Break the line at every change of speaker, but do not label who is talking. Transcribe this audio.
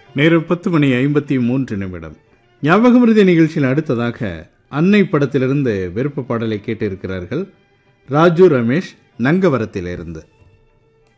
நேரம் 10:53. ஞாபகமிருதி நிகழ்ச்சியில் அடுத்ததாக அன்னை படத்திலிருந்து விருப்ப பாடலை கேட்டு இருக்கிறார்கள். ராஜு ரமேஷ் நங்கவரத்திலிருந்து.